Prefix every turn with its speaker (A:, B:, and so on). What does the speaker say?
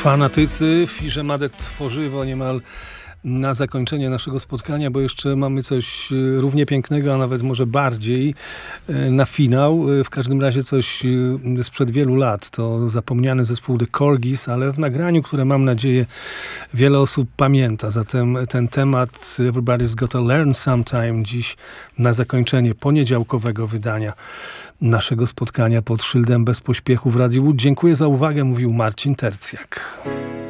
A: Fanatycy Fische Madet tworzywo niemal na zakończenie naszego spotkania, bo jeszcze mamy coś równie pięknego, a nawet może bardziej na finał. W każdym razie coś sprzed wielu lat. To zapomniany zespół The Corgis, ale w nagraniu, które mam nadzieję wiele osób pamięta. Zatem ten temat Everybody's Gotta Learn Sometime dziś na zakończenie poniedziałkowego wydania naszego spotkania pod szyldem Bez Pośpiechu w Radiu Łódź. Dziękuję za uwagę, mówił Marcin Tercjak.